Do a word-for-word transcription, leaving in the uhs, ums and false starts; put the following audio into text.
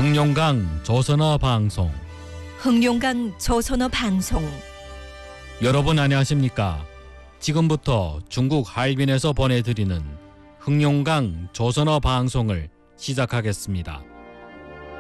흥룡강 조선어 방송. 흥룡강 조선어 방송. 여러분 안녕하십니까? 지금부터 중국 하얼빈에서 보내드리는 흥룡강 조선어 방송을 시작하겠습니다.